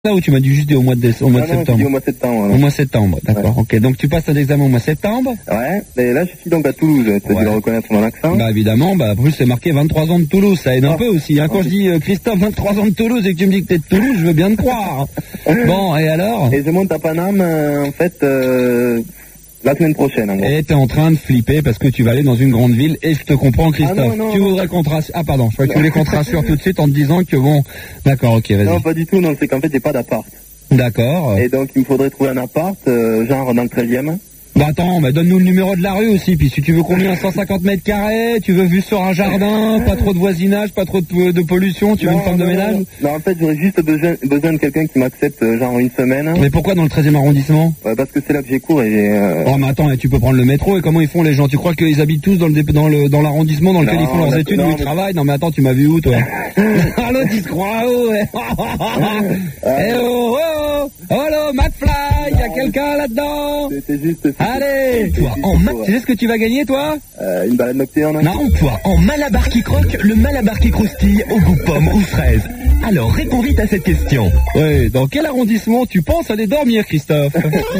Là où tu m'as dit juste au mois de septembre. Au mois de septembre. Au mois de septembre, d'accord. Ouais. Ok, donc tu passes un examen au mois de septembre. Ouais, et là je suis donc à Toulouse, tu as dû le reconnaître mon accent. Bah évidemment, bah en plus c'est marqué 23 ans de Toulouse, ça aide un peu aussi. Hein. Quand je dis Christophe 23 ans de Toulouse et que tu me dis que t'es de Toulouse, je veux bien te croire. Bon, et alors? Et je monte à Paname, en fait, la semaine prochaine. En gros. Et t'es en train de flipper parce que tu vas aller dans une grande ville et je te comprends, Christophe. Tu voudrais qu'on te rassure. Ah pardon, je crois que tu voulais qu'on te rassure tout de suite en te disant que bon, d'accord, ok, vas-y. Non, pas du tout, non, c'est qu'en fait j'ai pas d'appart. D'accord. Et donc il me faudrait trouver un appart, genre dans le 13e. Bah attends, bah donne-nous le numéro de la rue aussi, puis si tu veux combien, 150 mètres carrés, tu veux vue sur un jardin, pas trop de voisinage, pas trop de pollution, tu veux une femme de ménage? Non, en fait j'aurais juste besoin de quelqu'un qui m'accepte genre une semaine. Mais pourquoi dans le 13e arrondissement? Ouais, parce que c'est là que j'ai cours et... Oh mais attends, tu peux prendre le métro et comment ils font les gens? Tu crois qu'ils habitent tous dans l'arrondissement dans lequel ils font leurs études ou ils travaillent? Non mais attends, tu m'as vu où toi? Allô, tu se crois où? Eh oh, oh, oh, allô, McFly, y a quelqu'un là-dedans? C'est juste... Allez, toi, tu sais ce que tu vas gagner, toi? Une balade nocturne. Non, toi, en malabar qui croque, le malabar qui croustille au goût pomme ou fraise. Alors, réponds vite à cette question. Oui, dans quel arrondissement tu penses aller dormir, Christophe?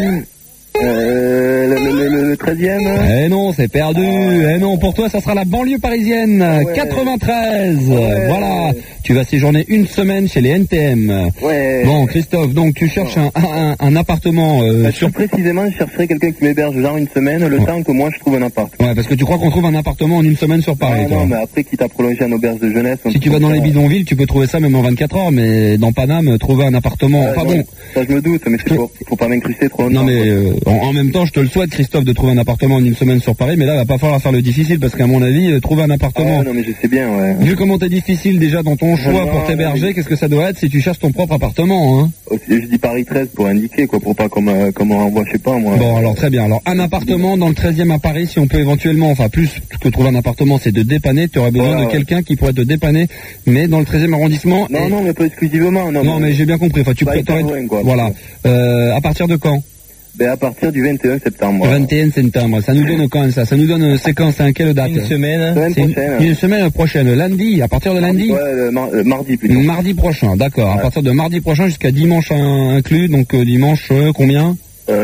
Le 13e. Eh non, c'est perdu. Eh non, pour toi, ça sera la banlieue parisienne. Ouais. 93. Ouais. Voilà. Tu vas séjourner une semaine chez les NTM. Ouais. Bon, Christophe, donc tu cherches un appartement... Précisément, je chercherais quelqu'un qui m'héberge genre une semaine, le temps que moi je trouve un appart. Ouais, parce que tu crois qu'on trouve un appartement en une semaine sur Paris, toi. Non, mais après, quitte à prolonger en auberge de jeunesse... Si tu vas dans les bidonvilles, tu peux trouver ça même en 24 heures, mais dans Paname, trouver un appartement... bon. Ça, je me doute, mais faut pas m'incruster trop longtemps. Non, mais en même temps, je te le souhaite, Christophe, de trouver un appartement en une semaine sur Paris, mais là, il va pas falloir faire le difficile, parce qu'à mon avis, trouver un appartement... non, mais je sais bien, ouais. Vu comment t'es difficile déjà dans ton choix pour t'héberger, qu'est-ce que ça doit être si tu cherches ton propre appartement, hein? Je dis Paris 13 pour indiquer, quoi, pour pas comme on envoie, je sais pas, moi. Bon, alors très bien. Alors, un appartement dans le 13e à Paris, si on peut éventuellement, enfin, plus que trouver un appartement, c'est de dépanner, tu aurais besoin de quelqu'un qui pourrait te dépanner, mais dans le 13e arrondissement... Non, mais pas exclusivement, non, mais j'ai bien compris, enfin, tu préfères... Voilà. À partir de quand? Ben à partir du 21 septembre. 21 septembre, ça nous donne quand ça? Ça nous donne séquence à quelle date? Une semaine. Une semaine prochaine, lundi, à partir de lundi? Ouais, mardi plutôt. Mardi prochain, d'accord. Ouais. À partir de mardi prochain jusqu'à dimanche inclus, donc dimanche combien?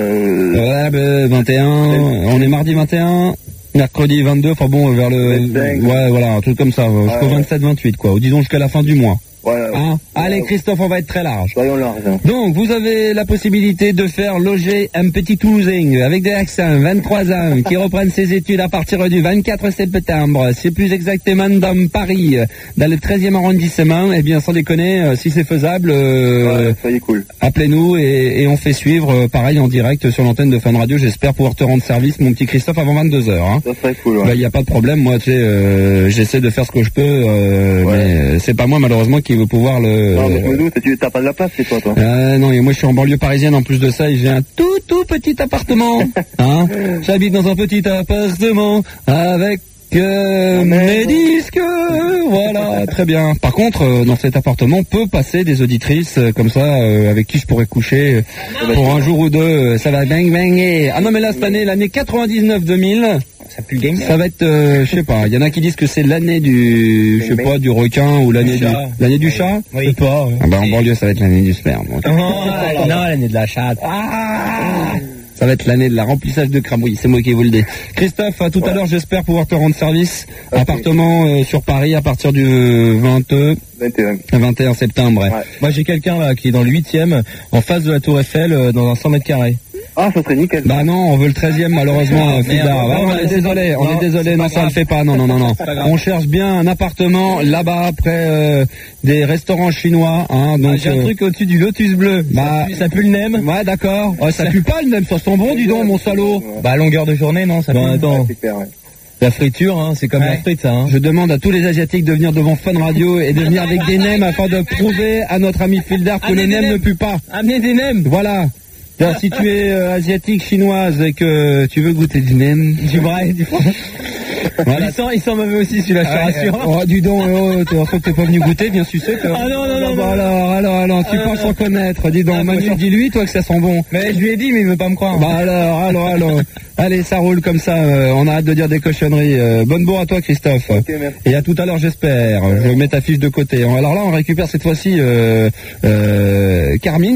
21, on est mardi 21, mercredi 22, enfin bon, vers le... 25. Ouais, voilà, un truc comme ça, jusqu'au 27-28 quoi, ou disons jusqu'à la fin du mois. Hein? Allez Christophe, on va être très large. Soyons larges. Donc vous avez la possibilité de faire loger un petit Toulousain avec des accents, 23 ans, qui reprennent ses études à partir du 24 septembre. C'est plus exactement dans Paris, dans le 13e arrondissement. Eh bien sans déconner, si c'est faisable, soyez cool. Appelez-nous et on fait suivre pareil en direct sur l'antenne de Fun Radio. J'espère pouvoir te rendre service, mon petit Christophe, avant 22h. Hein. Ça serait cool. Bah, y a pas de problème, moi tu sais, j'essaie de faire ce que je peux, mais c'est pas moi malheureusement qui veut pouvoir le... Non, mais je me doute, tu t'as pas de la place, c'est toi. Non, et moi je suis en banlieue parisienne en plus de ça, et j'ai un tout petit appartement. Hein. J'habite dans un petit appartement avec mes disques. Voilà, très bien. Par contre, dans cet appartement peut passer des auditrices comme ça, avec qui je pourrais coucher pour un jour ou deux. Ça va bang banger. Ah non, mais là cette année, l'année 99-2000. Ça va être, je sais pas, il y en a qui disent que c'est l'année du, je sais pas, du requin ou l'année du chat. Oui. Je sais pas. Ah bah, en banlieue, ça va être l'année du sperme. Donc. Non, l'année de la chatte. Ça va être l'année de la remplissage de crâne. Oui, c'est moi qui vous le dis. Christophe, à tout à l'heure, j'espère pouvoir te rendre service. Okay. Appartement sur Paris à partir du 21 septembre. Ouais. Moi, j'ai quelqu'un là qui est dans le 8e, en face de la Tour Eiffel, dans un 100 mètres carrés. Ah, ça serait nickel. Bah non, on veut le 13e malheureusement, Fidar. On est désolé, non, ça le fait pas, non. On cherche bien un appartement là-bas, près des restaurants chinois, hein, donc... j'ai un truc au-dessus du Lotus Bleu, ça pue le nem. Ouais, d'accord. Ça pue pas le nem, ça sent bon, dis donc, mon salaud. Bah, à longueur de journée, non, ça pue. Attends. La friture, hein, c'est comme la frite, ça. Hein. Je demande à tous les Asiatiques de venir devant Fun Radio et de venir avec des nems afin de prouver à notre ami Fildar que les nems ne puent pas. Amenez des nems. Voilà. Alors, si tu es asiatique, chinoise et que tu veux goûter du nem, du vrai, Voilà. Il sent mauvais aussi celui-là, je te rassure. Oh, dis donc, t'es pas venu goûter, bien sucé. Ah non, Alors, tu penses en connaître. Dis donc, Manu, dis-lui, toi, que ça sent bon. Mais je lui ai dit, mais il veut pas me croire. Bah alors. Allez, ça roule comme ça, on arrête de dire des cochonneries. Bonne bourre à toi, Christophe. Ok, merci. Et à tout à l'heure, j'espère. Je mets ta fiche de côté. Alors là, on récupère cette fois-ci Carmine.